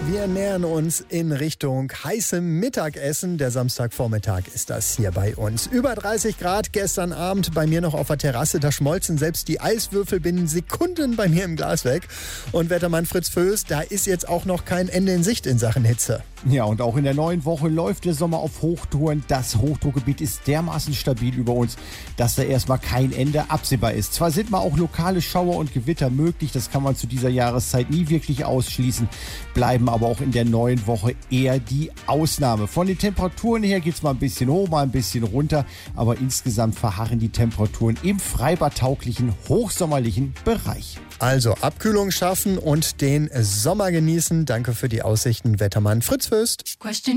Wir nähern uns in Richtung heißem Mittagessen. Der Samstagvormittag ist das hier bei uns. Über 30 Grad gestern Abend bei mir noch auf der Terrasse. Da schmolzen selbst die Eiswürfel binnen Sekunden bei mir im Glas weg. Und Wettermann Fritz Föß, da ist jetzt auch noch kein Ende in Sicht in Sachen Hitze. Ja, und auch in der neuen Woche läuft der Sommer auf Hochtouren. Das Hochdruckgebiet ist dermaßen stabil über uns, dass da erstmal kein Ende absehbar ist. Zwar sind mal auch lokale Schauer und Gewitter möglich, das kann man zu dieser Jahreszeit nie wirklich ausschließen, bleiben aber auch in der neuen Woche eher die Ausnahme. Von den Temperaturen her geht es mal ein bisschen hoch, mal ein bisschen runter, aber insgesamt verharren die Temperaturen im freibadtauglichen, hochsommerlichen Bereich. Also Abkühlung schaffen und den Sommer genießen. Danke für die Aussichten, Wettermann Fritz Föß.